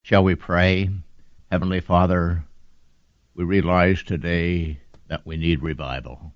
Shall we pray? Heavenly Father, we realize today that we need revival.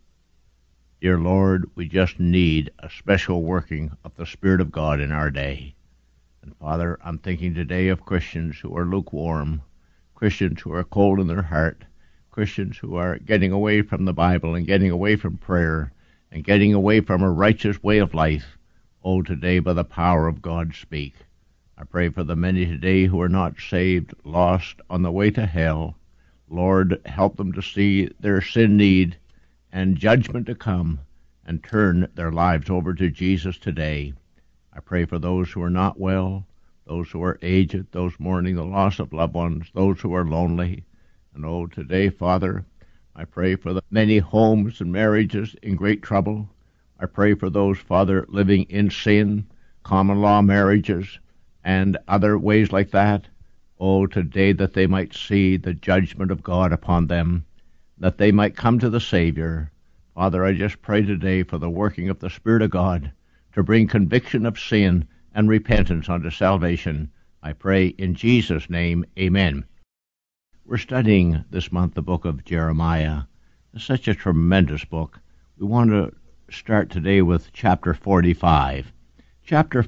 Dear Lord, we just need a special working of the Spirit of God in our day. And Father, I'm thinking today of Christians who are lukewarm, Christians who are cold in their heart, Christians who are getting away from the Bible and getting away from prayer and getting away from a righteous way of life. Oh, today by the power of God speak. I pray for the many today who are not saved, lost, on the way to hell. Lord, help them to see their sin need and judgment to come and turn their lives over to Jesus today. I pray for those who are not well, those who are aged, those mourning the loss of loved ones, those who are lonely. And oh, today, Father, I pray for the many homes and marriages in great trouble. I pray for those, Father, living in sin, common law marriages, and other ways like that. Oh, today that they might see the judgment of God upon them, that they might come to the Savior. Father, I just pray today for the working of the Spirit of God to bring conviction of sin and repentance unto salvation. I pray in Jesus' name, amen. We're studying this month the book of Jeremiah. It's such a tremendous book. We want to start today with chapter 45. Chapter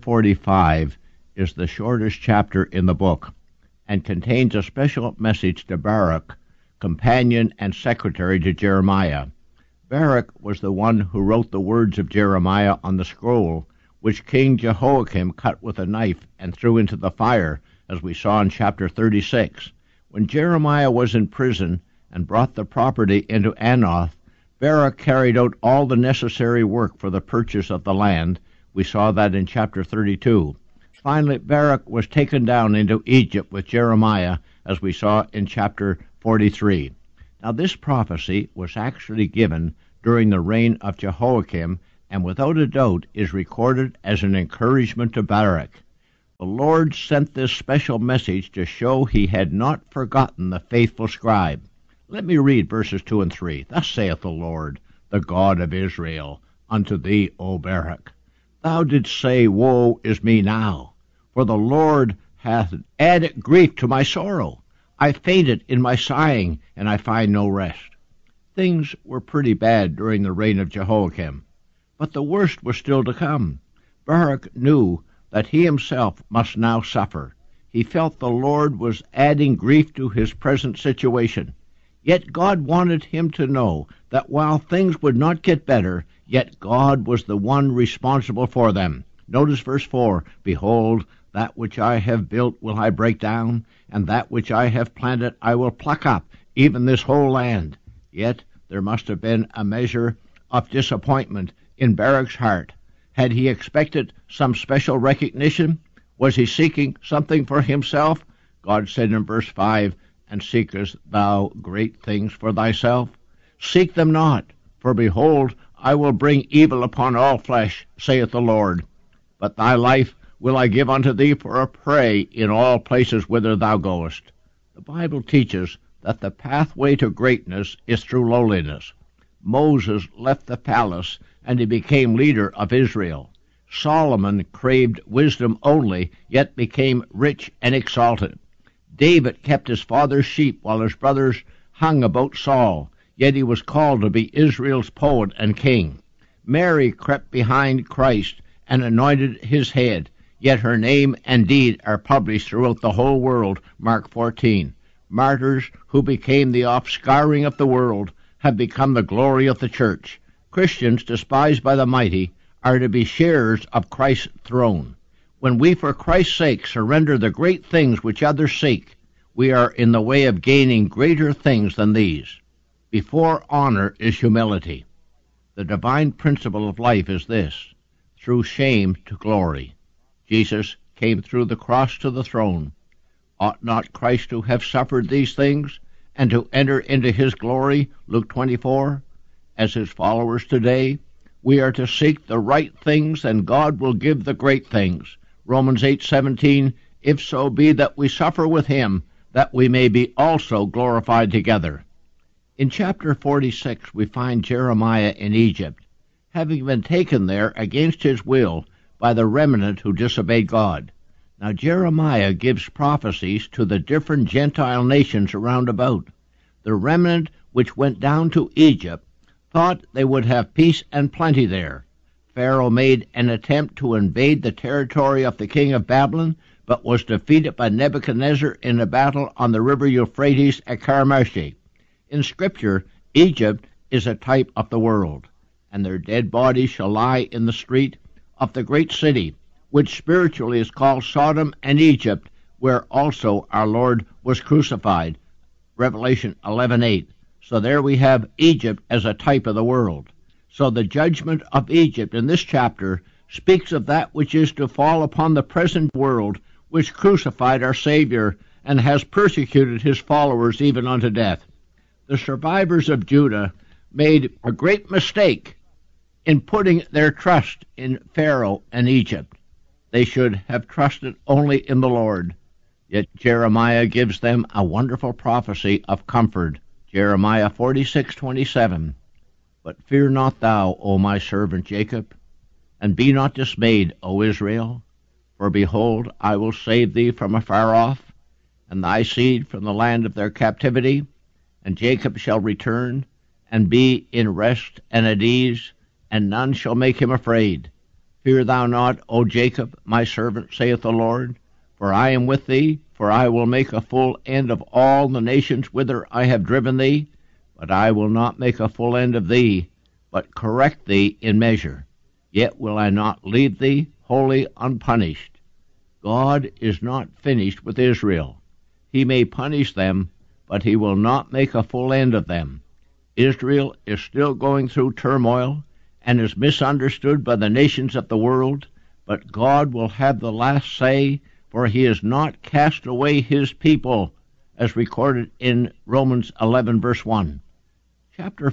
45 is the shortest chapter in the book and contains a special message to Baruch, companion and secretary to Jeremiah. Baruch was the one who wrote the words of Jeremiah on the scroll, which King Jehoiakim cut with a knife and threw into the fire, as we saw in chapter 36. When Jeremiah was in prison and brought the property into Anoth, Baruch carried out all the necessary work for the purchase of the land. We saw that in chapter 32. Finally, Baruch was taken down into Egypt with Jeremiah, as we saw in chapter 43. Now, this prophecy was actually given during the reign of Jehoiakim, and without a doubt is recorded as an encouragement to Baruch. The Lord sent this special message to show he had not forgotten the faithful scribe. Let me read verses 2 and 3. Thus saith the Lord, the God of Israel, unto thee, O Baruch, thou didst say, Woe is me now! For the Lord hath added grief to my sorrow. I fainted in my sighing, and I find no rest. Things were pretty bad during the reign of Jehoiakim, but the worst was still to come. Baruch knew that he himself must now suffer. He felt the Lord was adding grief to his present situation. Yet God wanted him to know that while things would not get better, yet God was the one responsible for them. Notice verse 4, Behold, that which I have built will I break down, and that which I have planted I will pluck up, even this whole land. Yet there must have been a measure of disappointment in Baruch's heart. Had he expected some special recognition? Was he seeking something for himself? God said in verse 5, And seekest thou great things for thyself? Seek them not, for behold, I will bring evil upon all flesh, saith the Lord. But thy life will I give unto thee for a prey in all places whither thou goest. The Bible teaches that the pathway to greatness is through lowliness. Moses left the palace, and he became leader of Israel. Solomon craved wisdom only, yet became rich and exalted. David kept his father's sheep while his brothers hung about Saul, yet he was called to be Israel's poet and king. Mary crept behind Christ and anointed his head, yet her name and deed are published throughout the whole world, Mark 14. Martyrs who became the offscouring of the world have become the glory of the church. Christians, despised by the mighty, are to be sharers of Christ's throne. When we for Christ's sake surrender the great things which others seek, we are in the way of gaining greater things than these. Before honor is humility. The divine principle of life is this: through shame to glory. Jesus came through the cross to the throne. Ought not Christ to have suffered these things and to enter into his glory? Luke 24. As his followers today, we are to seek the right things, and God will give the great things. Romans 8:17, if so be that we suffer with him, that we may be also glorified together. In chapter 46 we find Jeremiah in Egypt, having been taken there against his will by the remnant who disobeyed God. Now Jeremiah gives prophecies to the different Gentile nations around about. The remnant which went down to Egypt thought they would have peace and plenty there. Pharaoh made an attempt to invade the territory of the king of Babylon, but was defeated by Nebuchadnezzar in a battle on the river Euphrates at Carchemish. In Scripture, Egypt is a type of the world, and their dead bodies shall lie in the street of the great city, which spiritually is called Sodom and Egypt, where also our Lord was crucified. Revelation 11:8. So there we have Egypt as a type of the world. So the judgment of Egypt in this chapter speaks of that which is to fall upon the present world, which crucified our Savior and has persecuted his followers even unto death. The survivors of Judah made a great mistake in putting their trust in Pharaoh and Egypt. They should have trusted only in the Lord. Yet Jeremiah gives them a wonderful prophecy of comfort. Jeremiah 46:27. But fear not thou, O my servant Jacob, and be not dismayed, O Israel. For behold, I will save thee from afar off, and thy seed from the land of their captivity. And Jacob shall return, and be in rest and at ease, and none shall make him afraid. Fear thou not, O Jacob, my servant, saith the Lord, for I am with thee, for I will make a full end of all the nations whither I have driven thee. But I will not make a full end of thee, but correct thee in measure. Yet will I not leave thee wholly unpunished. God is not finished with Israel. He may punish them, but he will not make a full end of them. Israel is still going through turmoil and is misunderstood by the nations of the world, but God will have the last say, for he has not cast away his people, as recorded in Romans 11, verse 1. Chapter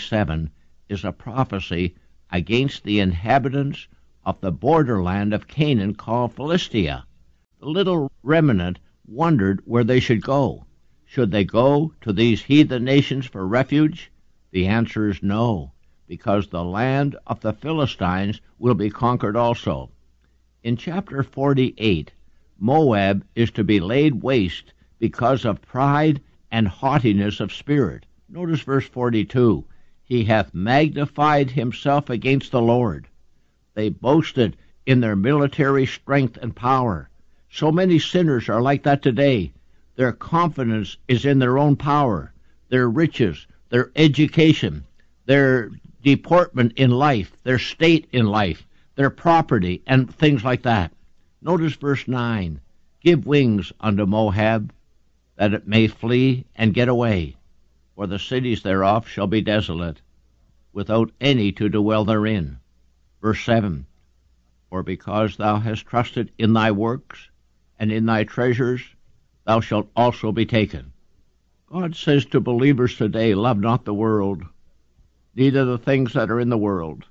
47 is a prophecy against the inhabitants of the borderland of Canaan called Philistia. The little remnant wondered where they should go. Should they go to these heathen nations for refuge? The answer is no, because the land of the Philistines will be conquered also. In chapter 48, Moab is to be laid waste because of pride and haughtiness of spirit. Notice verse 42. He hath magnified himself against the Lord. They boasted in their military strength and power. So many sinners are like that today. Their confidence is in their own power, their riches, their education, their deportment in life, their state in life, their property, and things like that. Notice verse 9. Give wings unto Moab, that it may flee and get away. For the cities thereof shall be desolate, without any to dwell therein. Verse 7. For because thou hast trusted in thy works, and in thy treasures, thou shalt also be taken. God says to believers today, love not the world, neither the things that are in the world.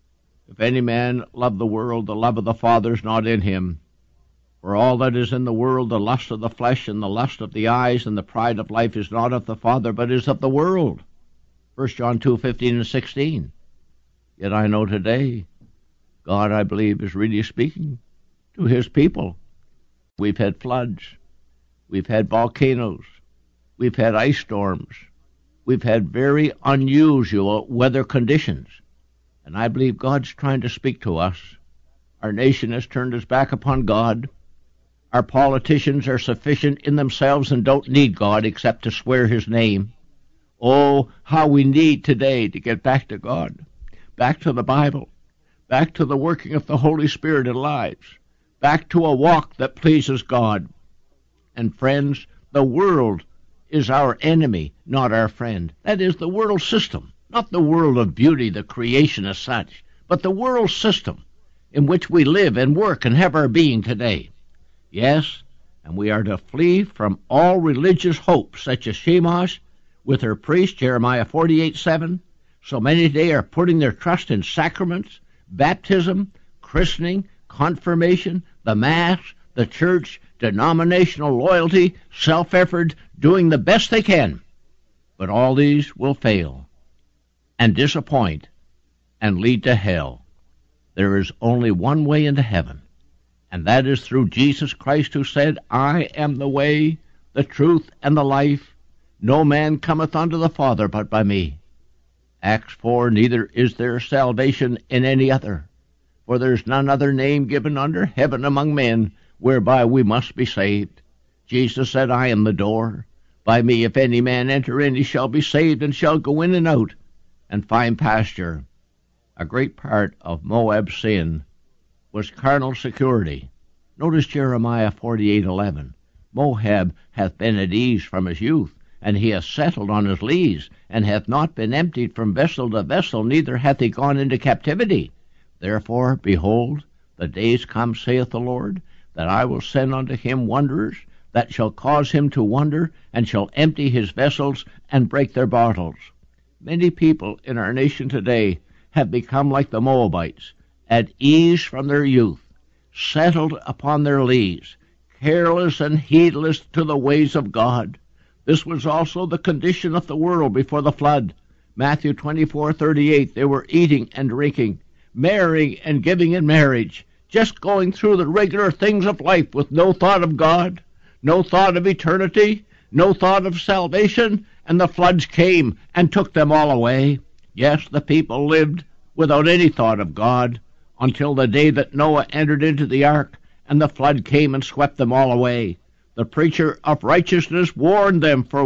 If any man love the world, the love of the Father is not in him. For all that is in the world, the lust of the flesh, and the lust of the eyes, and the pride of life is not of the Father, but is of the world. 1 John 2:15 and 16. Yet I know today, God, I believe, is really speaking to his people. We've had floods. We've had volcanoes. We've had ice storms. We've had very unusual weather conditions. And I believe God's trying to speak to us. Our nation has turned its back upon God. Our politicians are sufficient in themselves and don't need God except to swear his name. Oh, how we need today to get back to God, back to the Bible, back to the working of the Holy Spirit in lives, back to a walk that pleases God. And friends, the world is our enemy, not our friend. That is the world system, not the world of beauty, the creation as such, but the world system in which we live and work and have our being today. Yes, and we are to flee from all religious hopes, such as Shemash with her priest, Jeremiah 48:7. So many today are putting their trust in sacraments, baptism, christening, confirmation, the Mass, the church, denominational loyalty, self-effort, doing the best they can. But all these will fail and disappoint and lead to hell. There is only one way into heaven, And that is through Jesus Christ, who said, I am the way, the truth, and the life. No man cometh unto the Father but by me. Acts 4, neither is there salvation in any other, for there is none other name given under heaven among men, whereby we must be saved. Jesus said, I am the door. By me, if any man enter in, he shall be saved, and shall go in and out, and find pasture. A great part of Moab's sin was carnal security. Notice Jeremiah 48:11. Moab hath been at ease from his youth, and he hath settled on his lees, and hath not been emptied from vessel to vessel, neither hath he gone into captivity. Therefore, behold, the days come, saith the Lord, that I will send unto him wanderers, that shall cause him to wander, and shall empty his vessels, and break their bottles. Many people in our nation today have become like the Moabites, at ease from their youth, settled upon their lees, careless and heedless to the ways of God. This was also the condition of the world before the flood. Matthew 24:38, they were eating and drinking, marrying and giving in marriage, just going through the regular things of life with no thought of God, no thought of eternity, no thought of salvation, and the floods came and took them all away. Yes, the people lived without any thought of God until the day that Noah entered into the ark, and the flood came and swept them all away. The preacher of righteousness warned them for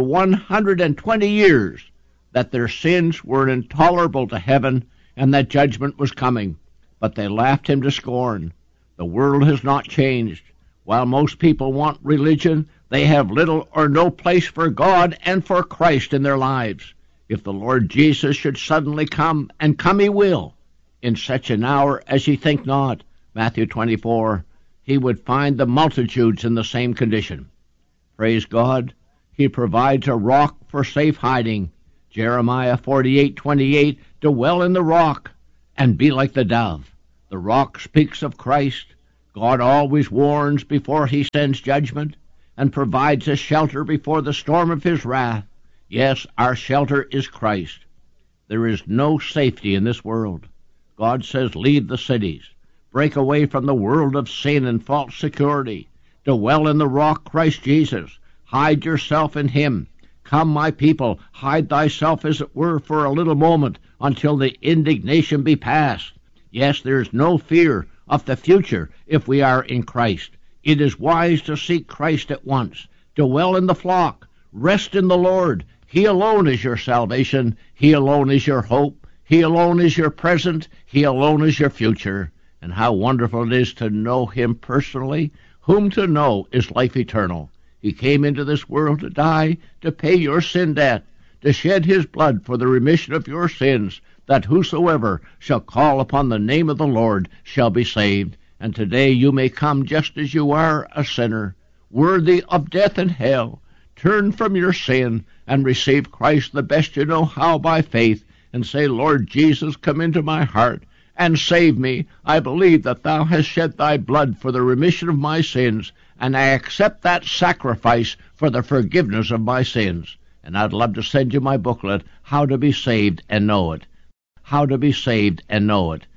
120 years that their sins were intolerable to heaven and that judgment was coming. But they laughed him to scorn. The world has not changed. While most people want religion, they have little or no place for God and for Christ in their lives. If the Lord Jesus should suddenly come, and come he will, in such an hour as ye think not, Matthew 24, he would find the multitudes in the same condition. Praise God, he provides a rock for safe hiding. Jeremiah 48:28, dwell in the rock, and be like the dove. The rock speaks of Christ. God always warns before he sends judgment, and provides a shelter before the storm of his wrath. Yes, our shelter is Christ. There is no safety in this world. God says, leave the cities. Break away from the world of sin and false security. Dwell in the rock, Christ Jesus. Hide yourself in him. Come, my people, hide thyself, as it were, for a little moment, until the indignation be past. Yes, there is no fear of the future if we are in Christ. It is wise to seek Christ at once. Dwell in the flock. Rest in the Lord. He alone is your salvation. He alone is your hope. He alone is your present. He alone is your future. And how wonderful it is to know him personally. Whom to know is life eternal. He came into this world to die, to pay your sin debt, to shed his blood for the remission of your sins, that whosoever shall call upon the name of the Lord shall be saved. And today you may come just as you are, a sinner, worthy of death and hell. Turn from your sin and receive Christ the best you know how, by faith, and say, Lord Jesus, come into my heart and save me. I believe that thou hast shed thy blood for the remission of my sins, and I accept that sacrifice for the forgiveness of my sins. And I'd love to send you my booklet, How to Be Saved and Know It. How to Be Saved and Know It.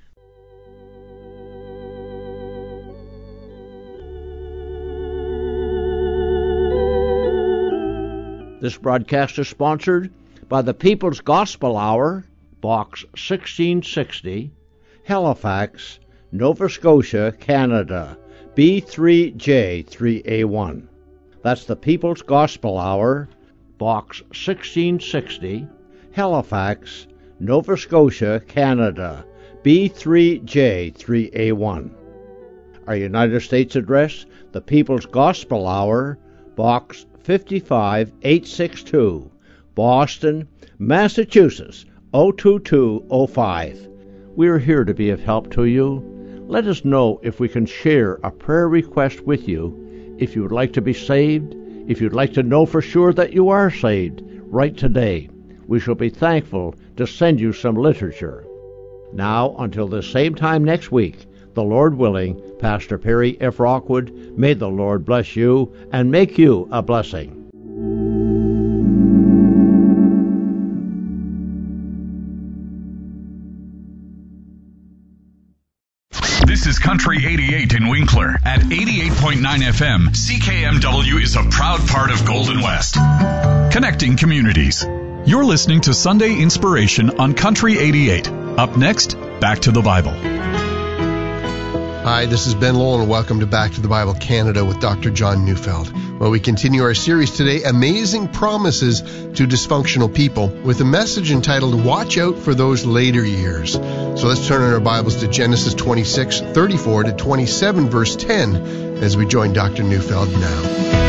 This broadcast is sponsored by the People's Gospel Hour, Box 1660, Halifax, Nova Scotia, Canada, B3J3A1. That's the People's Gospel Hour, Box 1660, Halifax, Nova Scotia, Canada, B3J3A1. Our United States address, the People's Gospel Hour, Box 55862, Boston, Massachusetts, 02205. We are here to be of help to you. Let us know if we can share a prayer request with you. If you would like to be saved, if you'd like to know for sure that you are saved, write today. We shall be thankful to send you some literature. Now, until the same time next week, the Lord willing, Pastor Perry F. Rockwood, may the Lord bless you and make you a blessing. This is Country Country 88 in Winkler. At 88.9 FM, CKMW is a proud part of Golden West. Connecting communities. You're listening to Sunday Inspiration on Country 88. Up next, Back to the Bible. Hi, this is Ben Lowell, and welcome to Back to the Bible Canada with Dr. John Neufeld, where we continue our series today, Amazing Promises to Dysfunctional People, with a message entitled, Watch Out for Those Later Years. So let's turn in our Bibles to Genesis 26, 34 to 27, verse 10, as we join Dr. Neufeld now.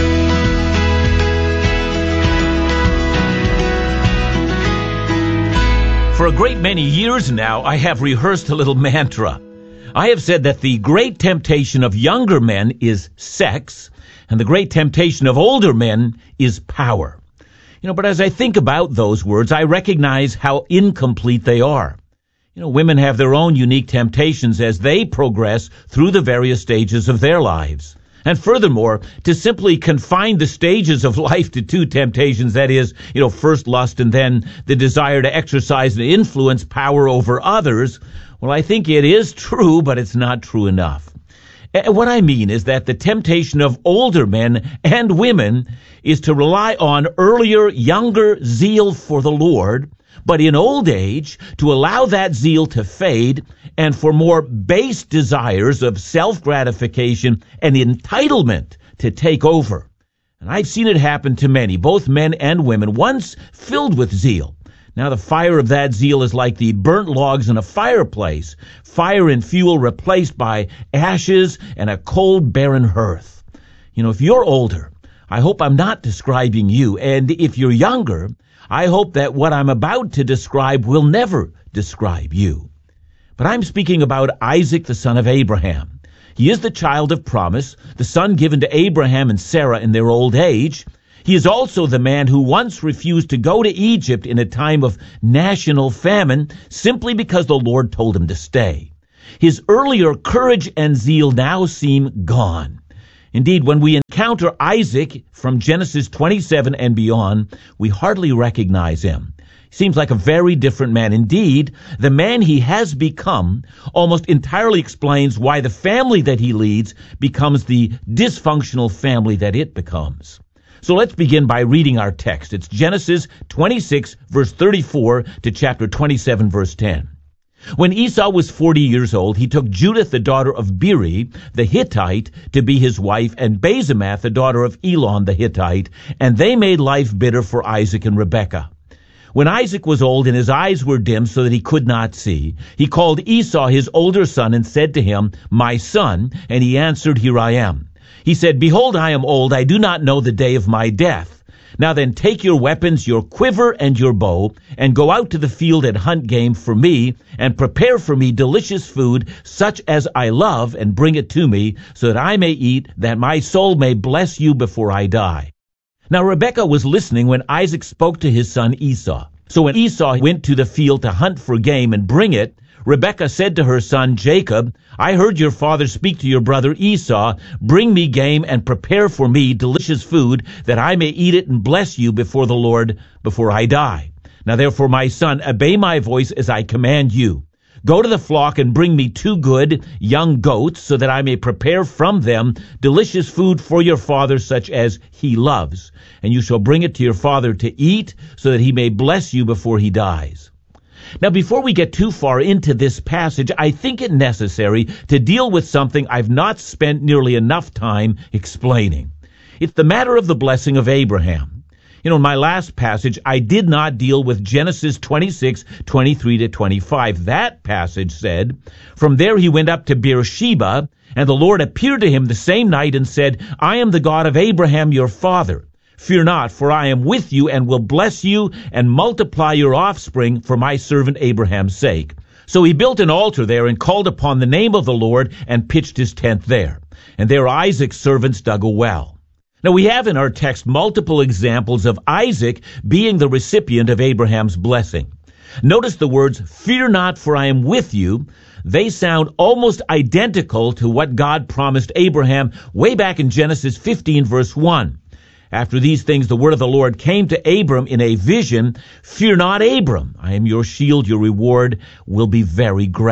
For a great many years now, I have rehearsed a little mantra. I have said that the great temptation of younger men is sex, and the great temptation of older men is power. But as I think about those words, I recognize how incomplete they are. Women have their own unique temptations as they progress through the various stages of their lives. And furthermore, to simply confine the stages of life to two temptations, that is, first lust and then the desire to exercise and influence power over others, well, I think it is true, but it's not true enough. What I mean is that the temptation of older men and women is to rely on earlier, younger zeal for the Lord, but in old age, to allow that zeal to fade and for more base desires of self-gratification and entitlement to take over. And I've seen it happen to many, both men and women, once filled with zeal. Now the fire of that zeal is like the burnt logs in a fireplace, fire and fuel replaced by ashes and a cold, barren hearth. If you're older, I hope I'm not describing you, and if you're younger, I hope that what I'm about to describe will never describe you. But I'm speaking about Isaac, the son of Abraham. He is the child of promise, the son given to Abraham and Sarah in their old age. He is also the man who once refused to go to Egypt in a time of national famine simply because the Lord told him to stay. His earlier courage and zeal now seem gone. Indeed, when we encounter Isaac from Genesis 27 and beyond, we hardly recognize him. He seems like a very different man. Indeed, the man he has become almost entirely explains why the family that he leads becomes the dysfunctional family that it becomes. So let's begin by reading our text. It's Genesis 26, verse 34 to chapter 27, verse 10. When Esau was 40 years old, he took Judith, the daughter of Beeri, the Hittite, to be his wife, and Basemath, the daughter of Elon, the Hittite, and they made life bitter for Isaac and Rebekah. When Isaac was old and his eyes were dim so that he could not see, he called Esau his older son and said to him, "My son," and he answered, "Here I am." He said, "Behold, I am old, I do not know the day of my death. Now then, take your weapons, your quiver and your bow, and go out to the field and hunt game for me, and prepare for me delicious food, such as I love, and bring it to me, so that I may eat, that my soul may bless you before I die." Now Rebekah was listening when Isaac spoke to his son Esau. So when Esau went to the field to hunt for game and bring it, Rebekah said to her son Jacob, "I heard your father speak to your brother Esau, bring me game and prepare for me delicious food, that I may eat it and bless you before the Lord before I die. Now therefore, my son, obey my voice as I command you. Go to the flock and bring me 2 good young goats, so that I may prepare from them delicious food for your father, such as he loves. And you shall bring it to your father to eat, so that he may bless you before he dies." Now, before we get too far into this passage, I think it necessary to deal with something I've not spent nearly enough time explaining. It's the matter of the blessing of Abraham. In my last passage, I did not deal with Genesis 26, 23 to 25. That passage said, "From there he went up to Beersheba, and the Lord appeared to him the same night and said, I am the God of Abraham your father. Fear not, for I am with you and will bless you and multiply your offspring for my servant Abraham's sake." So he built an altar there and called upon the name of the Lord and pitched his tent there. And there Isaac's servants dug a well. Now we have in our text multiple examples of Isaac being the recipient of Abraham's blessing. Notice the words, "Fear not, for I am with you." They sound almost identical to what God promised Abraham way back in Genesis 15, verse 1. After these things, the word of the Lord came to Abram in a vision. "Fear not, Abram. I am your shield. Your reward will be very great."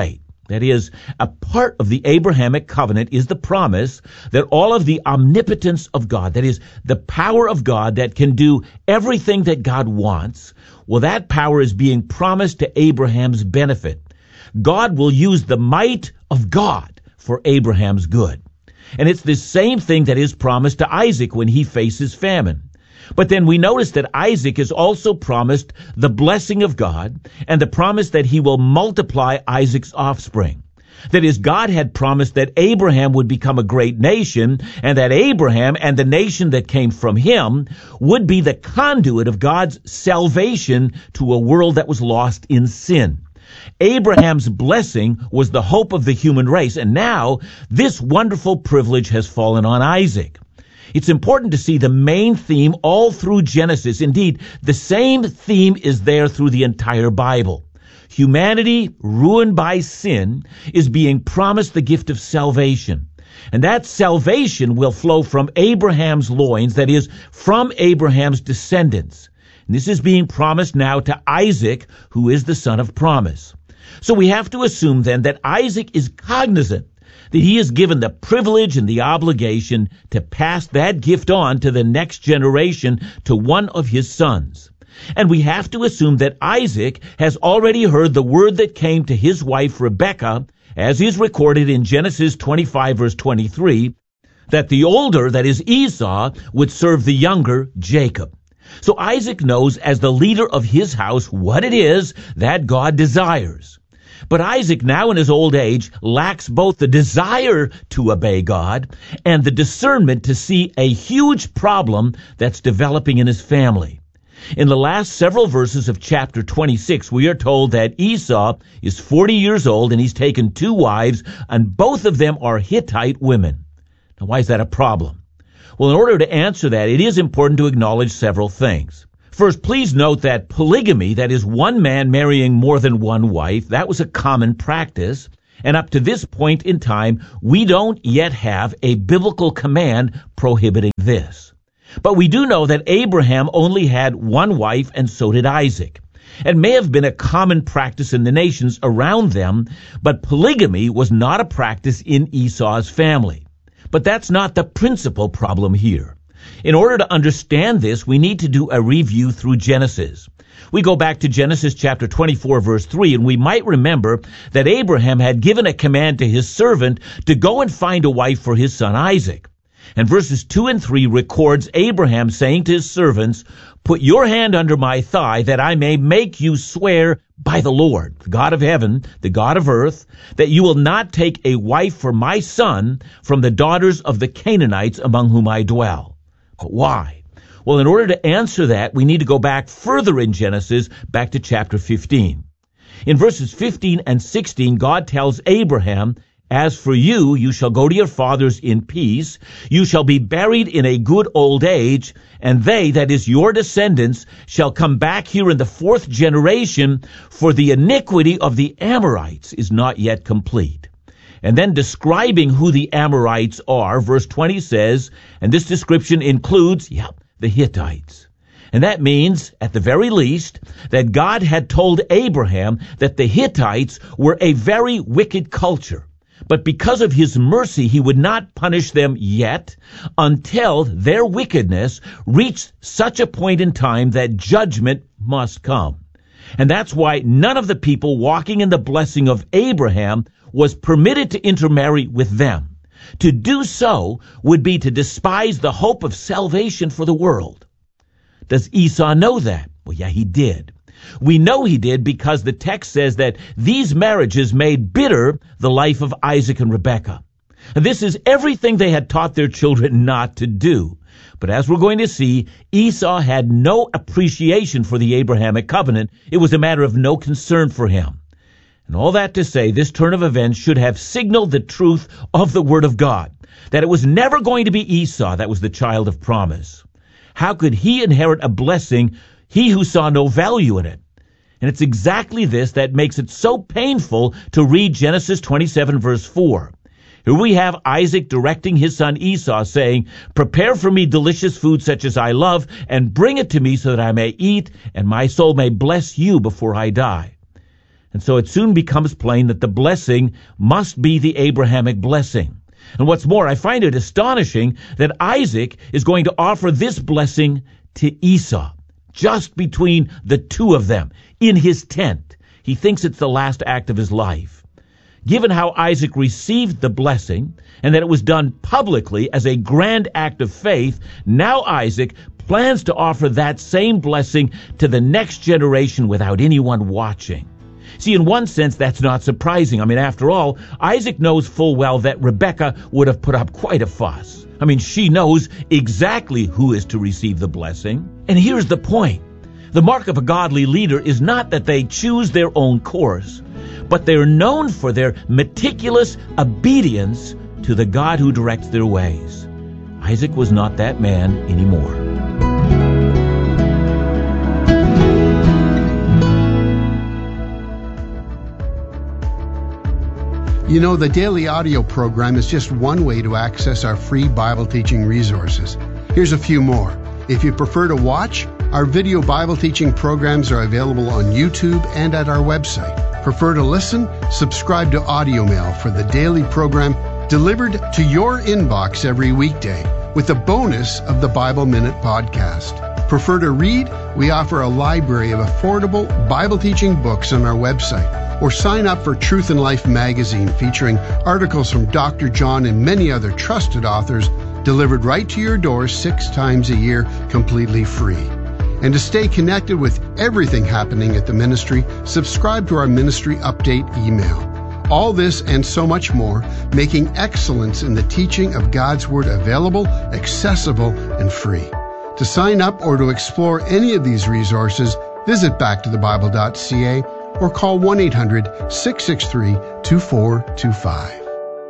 That is, a part of the Abrahamic covenant is the promise that all of the omnipotence of God, that is, the power of God that can do everything that God wants, well, that power is being promised to Abraham's benefit. God will use the might of God for Abraham's good. And it's the same thing that is promised to Isaac when he faces famine. But then we notice that Isaac is also promised the blessing of God and the promise that he will multiply Isaac's offspring. That is, God had promised that Abraham would become a great nation and that Abraham and the nation that came from him would be the conduit of God's salvation to a world that was lost in sin. Abraham's blessing was the hope of the human race, and now this wonderful privilege has fallen on Isaac. It's important to see the main theme all through Genesis. Indeed, the same theme is there through the entire Bible. Humanity, ruined by sin, is being promised the gift of salvation. And that salvation will flow from Abraham's loins, that is, from Abraham's descendants. And this is being promised now to Isaac, who is the son of promise. So we have to assume then that Isaac is cognizant that he is given the privilege and the obligation to pass that gift on to the next generation, to one of his sons. And we have to assume that Isaac has already heard the word that came to his wife Rebekah, as is recorded in Genesis 25 verse 23, that the older, that is Esau, would serve the younger, Jacob. So Isaac knows as the leader of his house what it is that God desires. But Isaac, now in his old age, lacks both the desire to obey God and the discernment to see a huge problem that's developing in his family. In the last several verses of chapter 26, we are told that Esau is 40 years old and he's taken 2 wives, and both of them are Hittite women. Now, why is that a problem? Well, in order to answer that, it is important to acknowledge several things. First, please note that polygamy, that is one man marrying more than one wife, that was a common practice. And up to this point in time, we don't yet have a biblical command prohibiting this. But we do know that Abraham only had one wife, and so did Isaac. It may have been a common practice in the nations around them, but polygamy was not a practice in Esau's family. But that's not the principal problem here. In order to understand this, we need to do a review through Genesis. We go back to Genesis chapter 24, verse 3, and we might remember that Abraham had given a command to his servant to go and find a wife for his son Isaac. And verses 2 and 3 records Abraham saying to his servants, "Put your hand under my thigh, that I may make you swear by the Lord, the God of heaven, the God of earth, that you will not take a wife for my son from the daughters of the Canaanites among whom I dwell." But why? Well, in order to answer that, we need to go back further in Genesis, back to chapter 15. In verses 15 and 16, God tells Abraham, "As for you, you shall go to your fathers in peace. You shall be buried in a good old age, and they, that is your descendants, shall come back here in the 4th generation, for the iniquity of the Amorites is not yet complete." And then describing who the Amorites are, verse 20 says, and this description includes, the Hittites. And that means, at the very least, that God had told Abraham that the Hittites were a very wicked culture. But because of his mercy, he would not punish them yet until their wickedness reached such a point in time that judgment must come. And that's why none of the people walking in the blessing of Abraham was permitted to intermarry with them. To do so would be to despise the hope of salvation for the world. Does Esau know that? Well, yeah, he did. We know he did because the text says that these marriages made bitter the life of Isaac and Rebekah. And this is everything they had taught their children not to do. But as we're going to see, Esau had no appreciation for the Abrahamic covenant. It was a matter of no concern for him. And all that to say, this turn of events should have signaled the truth of the Word of God, that it was never going to be Esau that was the child of promise. How could he inherit a blessing, he who saw no value in it? And it's exactly this that makes it so painful to read Genesis 27, verse 4. Here we have Isaac directing his son Esau, saying, "Prepare for me delicious food such as I love, and bring it to me so that I may eat, and my soul may bless you before I die." And so it soon becomes plain that the blessing must be the Abrahamic blessing. And what's more, I find it astonishing that Isaac is going to offer this blessing to Esau, just between the two of them, in his tent. He thinks it's the last act of his life. Given how Isaac received the blessing, and that it was done publicly as a grand act of faith, now Isaac plans to offer that same blessing to the next generation without anyone watching. See, in one sense, that's not surprising. I mean, after all, Isaac knows full well that Rebekah would have put up quite a fuss. I mean, she knows exactly who is to receive the blessing. And here's the point. The mark of a godly leader is not that they choose their own course, but they're known for their meticulous obedience to the God who directs their ways. Isaac was not that man anymore. You know, the daily audio program is just one way to access our free Bible teaching resources. Here's a few more. If you prefer to watch, our video Bible teaching programs are available on YouTube and at our website. Prefer to listen? Subscribe to Audio Mail for the daily program delivered to your inbox every weekday with a bonus of the Bible Minute podcast. Prefer to read? We offer a library of affordable Bible teaching books on our website. Or sign up for Truth and Life magazine featuring articles from Dr. John and many other trusted authors delivered right to your door 6 times a year completely free. And to stay connected with everything happening at the ministry, subscribe to our ministry update email. All this and so much more, making excellence in the teaching of God's Word available, accessible, and free. To sign up or to explore any of these resources, visit backtothebible.ca or call 1-800-663-2425.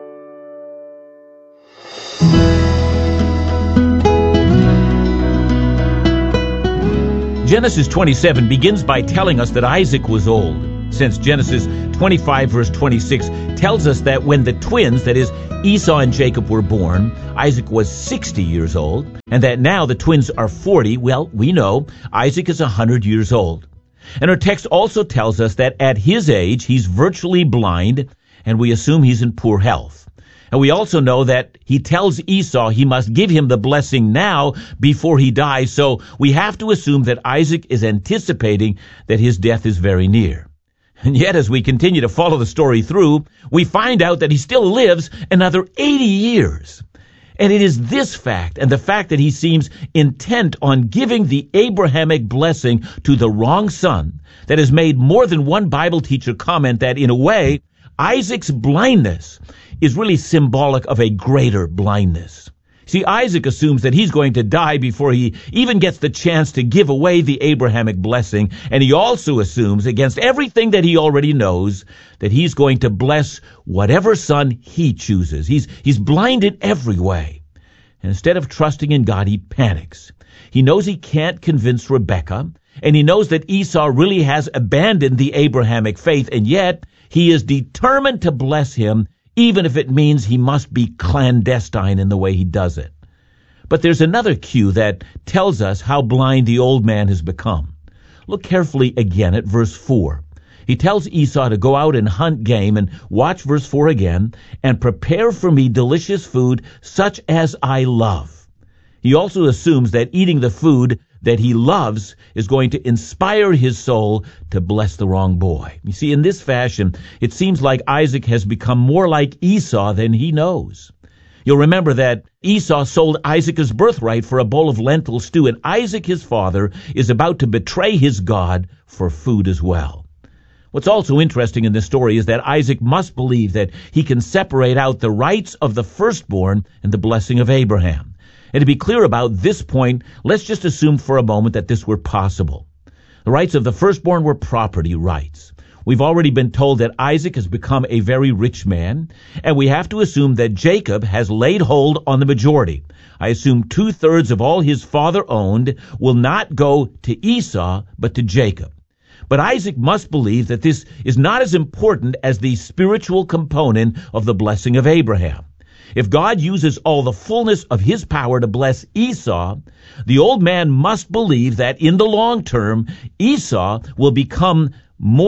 Genesis 27 begins by telling us that Isaac was old, since Genesis 25 verse 26 tells us that when the twins, that is, Esau and Jacob, were born, Isaac was 60 years old, and that now the twins are 40. Well, we know Isaac is 100 years old. And our text also tells us that at his age, he's virtually blind, and we assume he's in poor health. And we also know that he tells Esau he must give him the blessing now before he dies, so we have to assume that Isaac is anticipating that his death is very near. And yet, as we continue to follow the story through, we find out that he still lives another 80 years. And it is this fact, and the fact that he seems intent on giving the Abrahamic blessing to the wrong son, that has made more than one Bible teacher comment that, in a way, Isaac's blindness is really symbolic of a greater blindness. See, Isaac assumes that he's going to die before he even gets the chance to give away the Abrahamic blessing, and he also assumes, against everything that he already knows, that he's going to bless whatever son he chooses. He's blind in every way. And instead of trusting in God, he panics. He knows he can't convince Rebekah, and he knows that Esau really has abandoned the Abrahamic faith, and yet he is determined to bless him, even if it means he must be clandestine in the way he does it. But there's another cue that tells us how blind the old man has become. Look carefully again at verse 4. He tells Esau to go out and hunt game, and watch verse 4 again, and prepare for me delicious food such as I love. He also assumes that eating the food that he loves is going to inspire his soul to bless the wrong boy. You see, in this fashion, it seems like Isaac has become more like Esau than he knows. You'll remember that Esau sold Isaac his birthright for a bowl of lentil stew, and Isaac, his father, is about to betray his God for food as well. What's also interesting in this story is that Isaac must believe that he can separate out the rights of the firstborn and the blessing of Abraham. And to be clear about this point, let's just assume for a moment that this were possible. The rights of the firstborn were property rights. We've already been told that Isaac has become a very rich man, and we have to assume that Jacob has laid hold on the majority. I assume 2/3 of all his father owned will not go to Esau, but to Jacob. But Isaac must believe that this is not as important as the spiritual component of the blessing of Abraham. If God uses all the fullness of his power to bless Esau, the old man must believe that in the long term, Esau will become more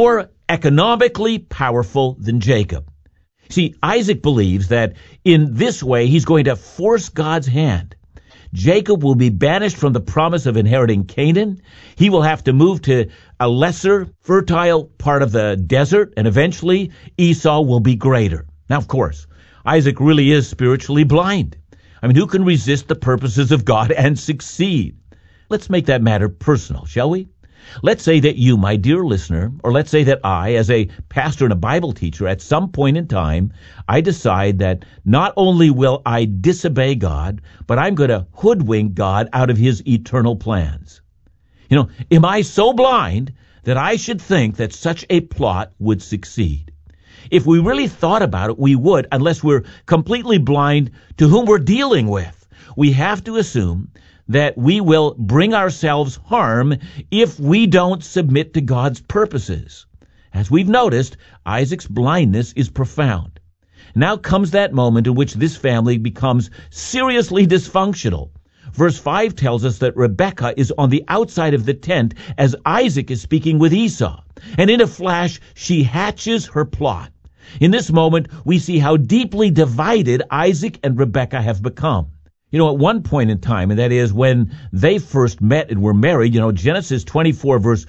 economically powerful than Jacob. See, Isaac believes that in this way he's going to force God's hand. Jacob will be banished from the promise of inheriting Canaan. He will have to move to a lesser, fertile part of the desert, and eventually Esau will be greater. Now, of course, Isaac really is spiritually blind. I mean, who can resist the purposes of God and succeed? Let's make that matter personal, shall we? Let's say that you, my dear listener, or let's say that I, as a pastor and a Bible teacher, at some point in time, I decide that not only will I disobey God, but I'm going to hoodwink God out of his eternal plans. Am I so blind that I should think that such a plot would succeed? If we really thought about it, we would, unless we're completely blind to whom we're dealing with. We have to assume that we will bring ourselves harm if we don't submit to God's purposes. As we've noticed, Isaac's blindness is profound. Now comes that moment in which this family becomes seriously dysfunctional. Verse 5 tells us that Rebekah is on the outside of the tent as Isaac is speaking with Esau. And in a flash, she hatches her plot. In this moment, we see how deeply divided Isaac and Rebekah have become. At one point in time, and that is when they first met and were married, Genesis 24 verse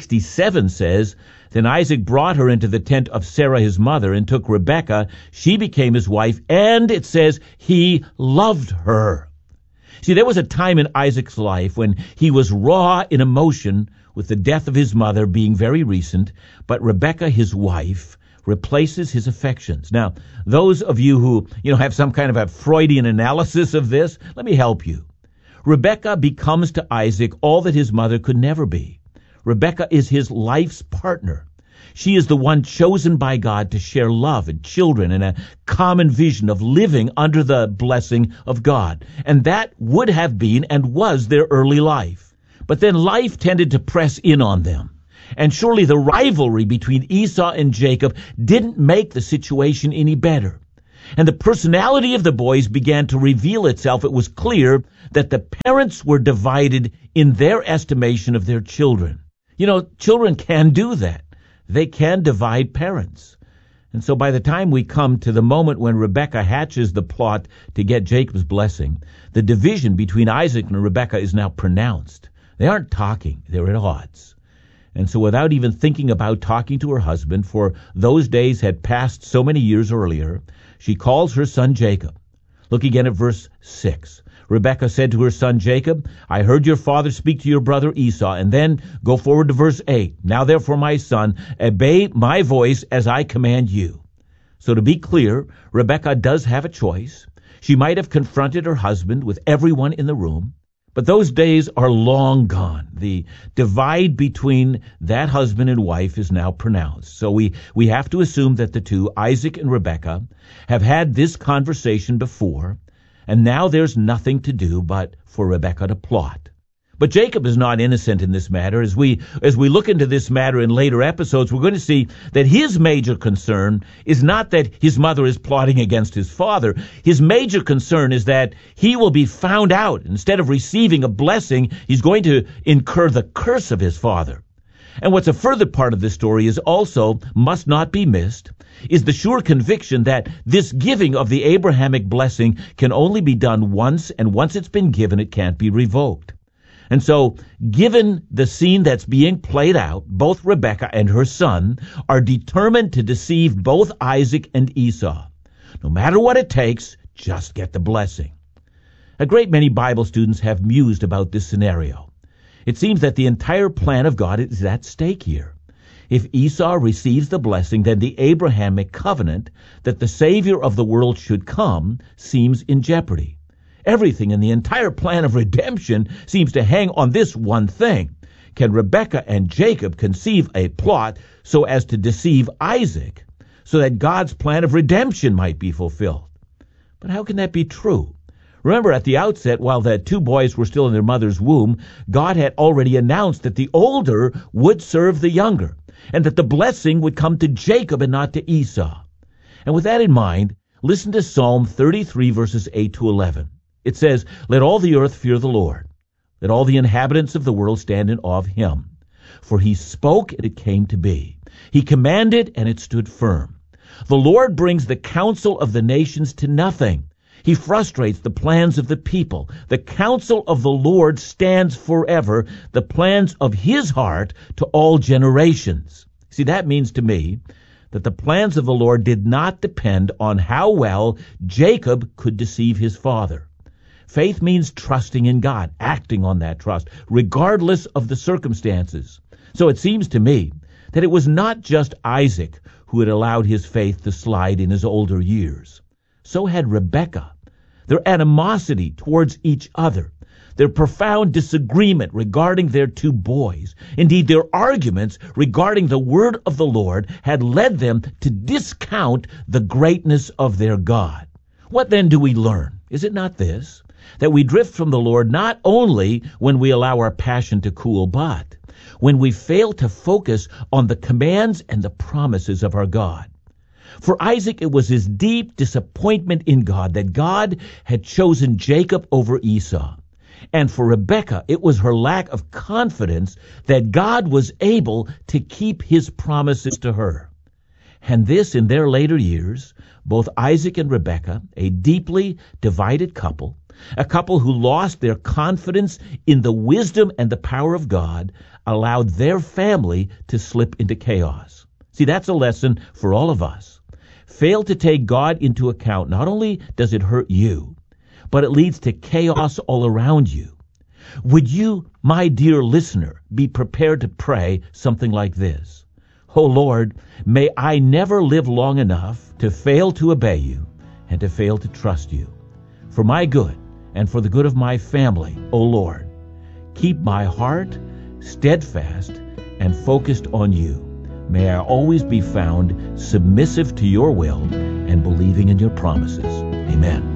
67 says, "Then Isaac brought her into the tent of Sarah his mother and took Rebekah. She became his wife, and it says he loved her." See, there was a time in Isaac's life when he was raw in emotion with the death of his mother being very recent, but Rebekah, his wife, replaces his affections. Now, those of you who, have some kind of a Freudian analysis of this, let me help you. Rebekah becomes to Isaac all that his mother could never be. Rebekah is his life's partner. She is the one chosen by God to share love and children and a common vision of living under the blessing of God. And that would have been and was their early life. But then life tended to press in on them. And surely the rivalry between Esau and Jacob didn't make the situation any better. And the personality of the boys began to reveal itself. It was clear that the parents were divided in their estimation of their children. Children can do that. They can divide parents. And so by the time we come to the moment when Rebekah hatches the plot to get Jacob's blessing, the division between Isaac and Rebekah is now pronounced. They aren't talking. They're at odds. And so without even thinking about talking to her husband, for those days had passed so many years earlier, she calls her son Jacob. Look again at verse 6. Rebekah said to her son Jacob, "I heard your father speak to your brother Esau." And then go forward to verse 8. "Now therefore, my son, obey my voice as I command you." So to be clear, Rebekah does have a choice. She might have confronted her husband with everyone in the room. But those days are long gone. The divide between that husband and wife is now pronounced. So we have to assume that the two, Isaac and Rebekah, have had this conversation before, and now there's nothing to do but for Rebekah to plot. But Jacob is not innocent in this matter. As we look into this matter in later episodes, we're going to see that his major concern is not that his mother is plotting against his father. His major concern is that he will be found out. Instead of receiving a blessing, he's going to incur the curse of his father. And what's a further part of this story is also, must not be missed, is the sure conviction that this giving of the Abrahamic blessing can only be done once, and once it's been given, it can't be revoked. And so, given the scene that's being played out, both Rebekah and her son are determined to deceive both Isaac and Esau. No matter what it takes, just get the blessing. A great many Bible students have mused about this scenario. It seems that the entire plan of God is at stake here. If Esau receives the blessing, then the Abrahamic covenant that the Savior of the world should come seems in jeopardy. Everything in the entire plan of redemption seems to hang on this one thing. Can Rebekah and Jacob conceive a plot so as to deceive Isaac so that God's plan of redemption might be fulfilled? But how can that be true? Remember, at the outset, while the two boys were still in their mother's womb, God had already announced that the older would serve the younger, and that the blessing would come to Jacob and not to Esau. And with that in mind, listen to Psalm 33, verses 8 to 11. It says, "Let all the earth fear the Lord. Let all the inhabitants of the world stand in awe of him. For he spoke, and it came to be. He commanded, and it stood firm. The Lord brings the counsel of the nations to nothing. He frustrates the plans of the people. The counsel of the Lord stands forever, the plans of his heart to all generations. See, that means to me that the plans of the Lord did not depend on how well Jacob could deceive his father. Faith means trusting in God, acting on that trust, regardless of the circumstances. So it seems to me that it was not just Isaac who had allowed his faith to slide in his older years. So had Rebekah. Their animosity towards each other, their profound disagreement regarding their two boys, indeed their arguments regarding the word of the Lord had led them to discount the greatness of their God. What then do we learn? Is it not this? That we drift from the Lord not only when we allow our passion to cool, but when we fail to focus on the commands and the promises of our God. For Isaac, it was his deep disappointment in God that God had chosen Jacob over Esau. And for Rebekah, it was her lack of confidence that God was able to keep his promises to her. And this, in their later years, both Isaac and Rebekah, a deeply divided couple, a couple who lost their confidence in the wisdom and the power of God, allowed their family to slip into chaos. See, that's a lesson for all of us. Fail to take God into account. Not only does it hurt you, but it leads to chaos all around you. Would you, my dear listener, be prepared to pray something like this? Oh Lord, may I never live long enough to fail to obey you and to fail to trust you. For my good and for the good of my family, O Lord, keep my heart steadfast and focused on you. May I always be found submissive to your will and believing in your promises. Amen.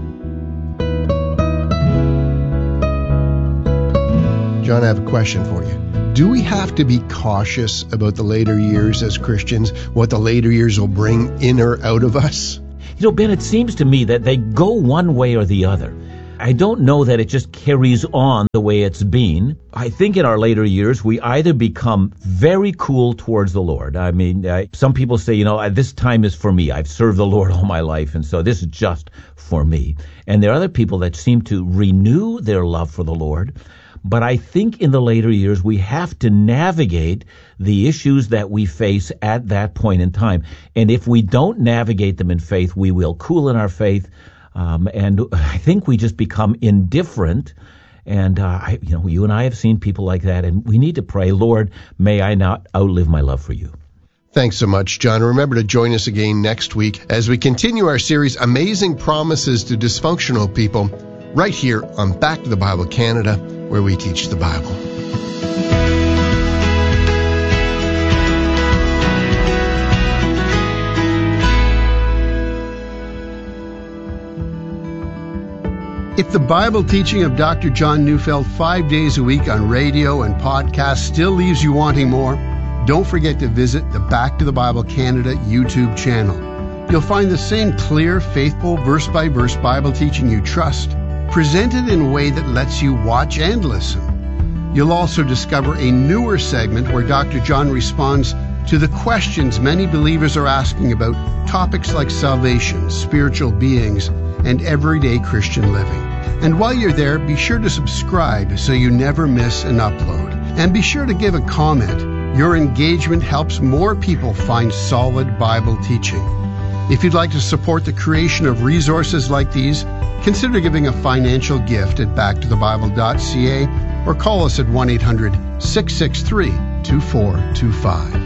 John, I have a question for you. Do we have to be cautious about the later years as Christians, what the later years will bring in or out of us? You know, Ben, it seems to me that they go one way or the other. I don't know that it just carries on the way it's been. I think in our later years, we either become very cool towards the Lord. I mean, some people say, this time is for me. I've served the Lord all my life, and so this is just for me. And there are other people that seem to renew their love for the Lord. But I think in the later years, we have to navigate the issues that we face at that point in time. And if we don't navigate them in faith, we will cool in our faith. And I think we just become indifferent. And, you and I have seen people like that. And we need to pray, Lord, may I not outlive my love for you. Thanks so much, John. Remember to join us again next week as we continue our series, Amazing Promises to Dysfunctional People, right here on Back to the Bible Canada, where we teach the Bible. If the Bible teaching of Dr. John Neufeld 5 days a week on radio and podcast still leaves you wanting more, don't forget to visit the Back to the Bible Canada YouTube channel. You'll find the same clear, faithful, verse-by-verse Bible teaching you trust, presented in a way that lets you watch and listen. You'll also discover a newer segment where Dr. John responds to the questions many believers are asking about topics like salvation, spiritual beings, and everyday Christian living. And while you're there, be sure to subscribe so you never miss an upload. And be sure to give a comment. Your engagement helps more people find solid Bible teaching. If you'd like to support the creation of resources like these, consider giving a financial gift at backtothebible.ca or call us at 1-800-663-2425.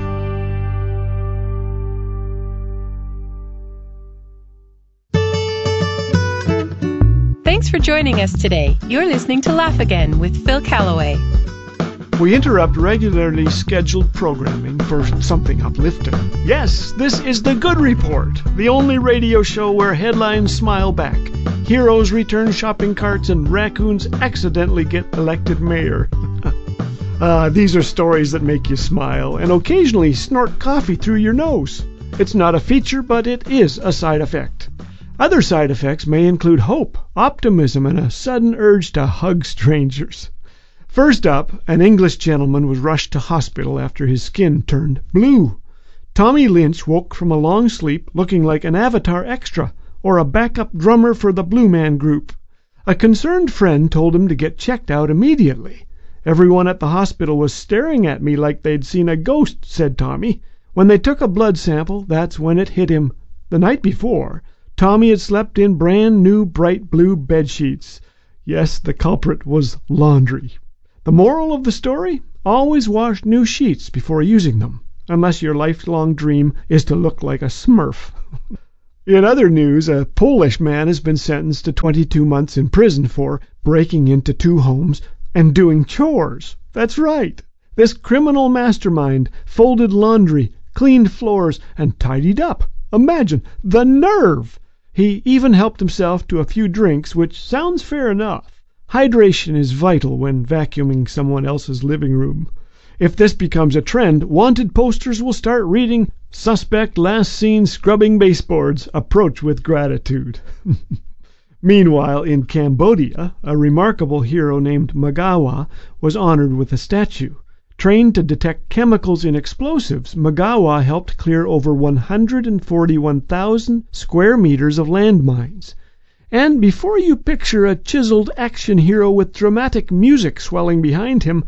Thanks for joining us today. You're listening to Laugh Again with Phil Callaway. We interrupt regularly scheduled programming for something uplifting. Yes, this is The Good Report, the only radio show where headlines smile back, heroes return shopping carts, and raccoons accidentally get elected mayor. These are stories that make you smile and occasionally snort coffee through your nose. It's not a feature, but it is a side effect. Other side effects may include hope, optimism, and a sudden urge to hug strangers. First up, an English gentleman was rushed to hospital after his skin turned blue. Tommy Lynch woke from a long sleep looking like an Avatar extra or a backup drummer for the Blue Man Group. A concerned friend told him to get checked out immediately. Everyone at the hospital was staring at me like they'd seen a ghost, said Tommy. When they took a blood sample, that's when it hit him. The night before, Tommy had slept in brand new bright blue bed sheets. Yes, the culprit was laundry. The moral of the story? Always wash new sheets before using them, unless your lifelong dream is to look like a Smurf. In other news, a Polish man has been sentenced to 22 months in prison for breaking into 2 homes and doing chores. That's right. This criminal mastermind folded laundry, cleaned floors, and tidied up. Imagine the nerve! He even helped himself to a few drinks, which sounds fair enough. Hydration is vital when vacuuming someone else's living room. If this becomes a trend, wanted posters will start reading, "Suspect last seen scrubbing baseboards. Approach with gratitude." Meanwhile, in Cambodia, a remarkable hero named Magawa was honored with a statue. Trained to detect chemicals in explosives, Magawa helped clear over 141,000 square meters of landmines. And before you picture a chiseled action hero with dramatic music swelling behind him,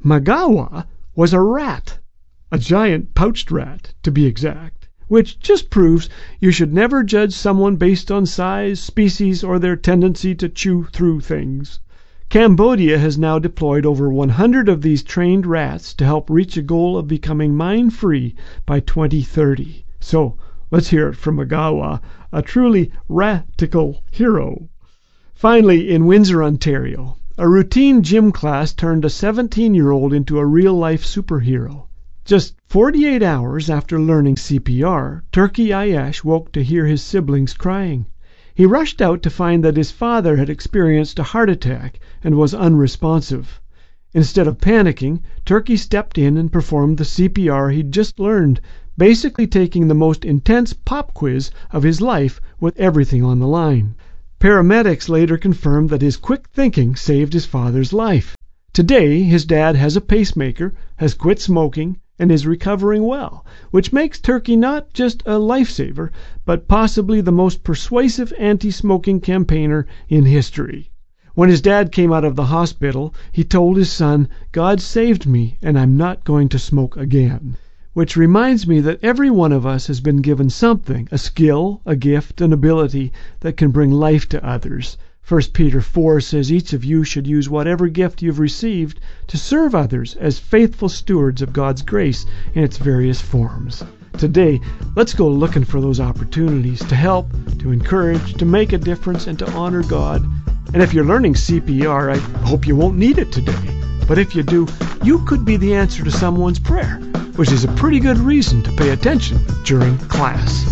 Magawa was a rat. A giant pouched rat, to be exact. Which just proves you should never judge someone based on size, species, or their tendency to chew through things. Cambodia has now deployed over 100 of these trained rats to help reach a goal of becoming mine-free by 2030. So, let's hear it from Magawa, a truly ratical hero. Finally, in Windsor, Ontario, a routine gym class turned a 17-year-old into a real-life superhero. Just 48 hours after learning CPR, Turki Ayash woke to hear his siblings crying. He rushed out to find that his father had experienced a heart attack and was unresponsive. Instead of panicking, Turki stepped in and performed the CPR he'd just learned, basically taking the most intense pop quiz of his life with everything on the line. Paramedics later confirmed that his quick thinking saved his father's life. Today, his dad has a pacemaker, has quit smoking, and is recovering well, which makes Turki not just a lifesaver, but possibly the most persuasive anti-smoking campaigner in history. When his dad came out of the hospital, he told his son, "God saved me, and I'm not going to smoke again." Which reminds me that every one of us has been given something, a skill, a gift, an ability that can bring life to others. 1 Peter 4 says each of you should use whatever gift you've received to serve others as faithful stewards of God's grace in its various forms. Today, let's go looking for those opportunities to help, to encourage, to make a difference, and to honor God. And if you're learning CPR, I hope you won't need it today. But if you do, you could be the answer to someone's prayer, which is a pretty good reason to pay attention during class.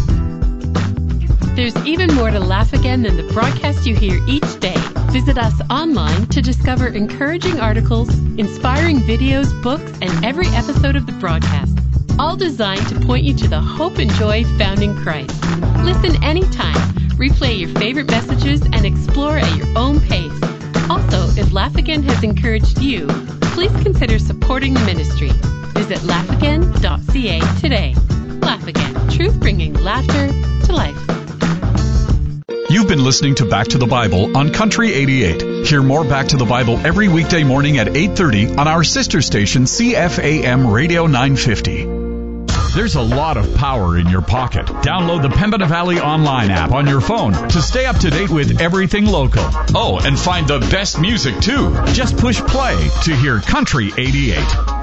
There's even more to Laugh Again than the broadcast you hear each day. Visit us online to discover encouraging articles, inspiring videos, books, and every episode of the broadcast, all designed to point you to the hope and joy found in Christ. Listen anytime, replay your favorite messages, and explore at your own pace. Also, if Laugh Again has encouraged you, please consider supporting the ministry. Visit laughagain.ca today. Laugh Again, truth bringing laughter to life. You've been listening to Back to the Bible on Country 88. Hear more Back to the Bible every weekday morning at 8:30 on our sister station CFAM Radio 950. There's a lot of power in your pocket. Download the Pembina Valley Online app on your phone to stay up to date with everything local. Oh, and find the best music too. Just push play to hear Country 88.